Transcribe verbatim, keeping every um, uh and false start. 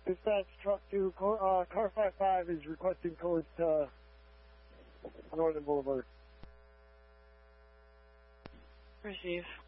Dispatch truck two, uh, car five five is requesting codes to Northern Boulevard. Receive.